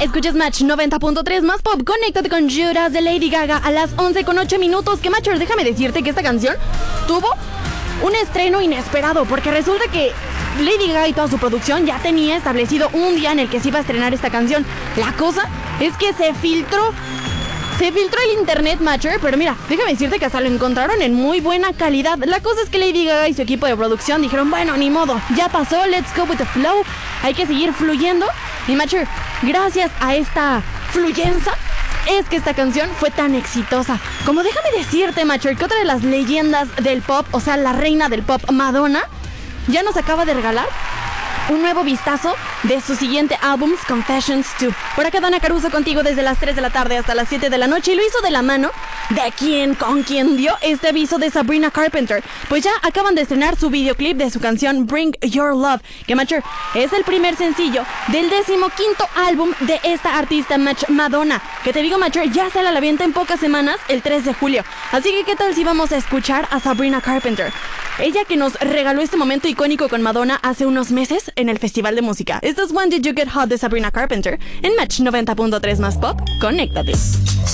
Escuchas Match 90.3 más pop. Conéctate con Judas de Lady Gaga a las 11:08. Que Matcher, déjame decirte que esta canción tuvo un estreno inesperado, porque resulta que Lady Gaga y toda su producción ya tenía establecido un día en el que se iba a estrenar esta canción. La cosa es que se filtró el internet, Matcher, pero mira, déjame decirte que hasta lo encontraron en muy buena calidad. La cosa es que Lady Gaga y su equipo de producción dijeron, bueno, ni modo, ya pasó, let's go with the flow, hay que seguir fluyendo. Y Matcher, gracias a esta fluyenza es que esta canción fue tan exitosa. Como déjame decirte, Matcher, que otra de las leyendas del pop, o sea, la reina del pop, Madonna, ya nos acaba de regalar un nuevo vistazo de su siguiente álbum, Confessions 2. Por acá Dana Caruso contigo desde las 3 de la tarde hasta las 7 de la noche, y lo hizo de la mano de con quien dio este aviso de Sabrina Carpenter. Pues ya acaban de estrenar su videoclip de su canción Bring Your Love, que Matcher es el primer sencillo del 15º álbum de esta artista Madonna, que te digo, Matcher, ya sale a la venta en pocas semanas, el 3 de julio. Así que ¿qué tal si vamos a escuchar a Sabrina Carpenter? Ella que nos regaló este momento icónico con Madonna hace unos meses en el Festival de Música. Esto es When Did You Get Hot de Sabrina Carpenter en Match 90.3 más pop. Conéctate.